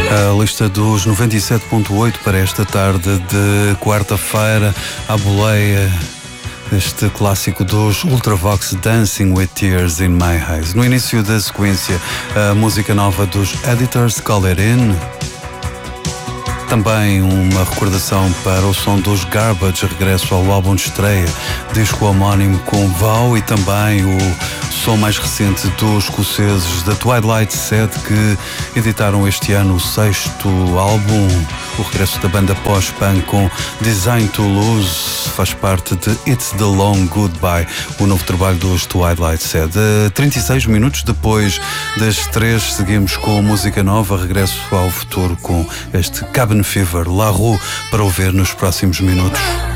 A lista dos 97.8 para esta tarde de quarta-feira, à boleia, este clássico dos Ultravox, Dancing with Tears in My Eyes. No início da sequência, a música nova dos Editors, Call It In. Também uma recordação para o som dos Garbage, regresso ao álbum de estreia, disco homónimo com Vow, e também o som mais recente dos escoceses da Twilight Sad, que editaram este ano o 6º álbum. O regresso da banda pós-punk com Design to Lose faz parte de It's the Long Goodbye, o novo trabalho dos Twilight Sad. 36 minutos depois das 3, seguimos com música nova, regresso ao futuro com este Cabin Fever, La Rue, para ouvir nos próximos minutos.